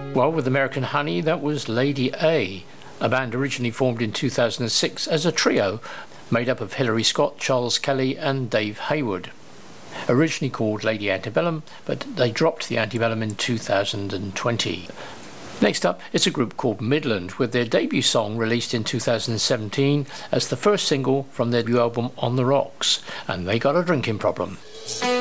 Well, with American Honey, that was Lady A, a band originally formed in 2006 as a trio made up of Hilary Scott, Charles Kelly and Dave Hayward. Originally called Lady Antebellum, but they dropped the Antebellum in 2020. Next up is a group called Midland, with their debut song released in 2017 as the first single from their new album On the Rocks, and they got a drinking problem.